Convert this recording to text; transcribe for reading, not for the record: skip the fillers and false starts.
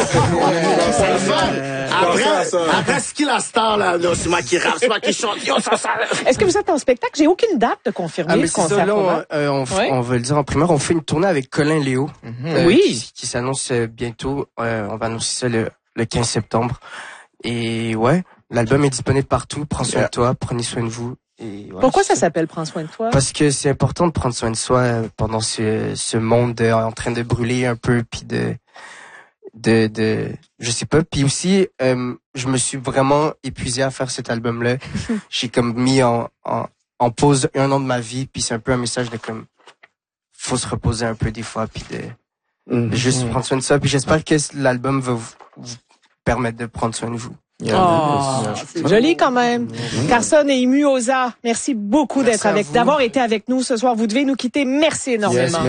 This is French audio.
C'est le fun. Après, ce qui la star, là, c'est moi qui rappe, c'est moi qui chante. Est-ce que vous êtes en spectacle? J'ai aucune date de confirmer mais le concert. ça, là, on veut le dire en primeur, on fait une tournée avec Colin Léo. Oui. Qui s'annonce bientôt. On va annoncer ça le 15 septembre. Et ouais, l'album est disponible partout. Prends soin de toi, prenez soin de vous. Et voilà, pourquoi ça s'appelle Prends soin de toi? Parce que c'est important de prendre soin de soi pendant ce monde en train de brûler un peu, puis de je sais pas. Puis aussi, je me suis vraiment épuisé à faire cet album-là. J'ai comme mis en pause 1 an de ma vie, puis c'est un peu un message de comme faut se reposer un peu des fois, puis de juste prendre soin de ça. Puis j'espère que l'album va vous permettre de prendre soin de vous. C'est joli quand même. Carson et Imuosa, merci beaucoup d'avoir été avec nous ce soir. Vous devez nous quitter. Merci énormément.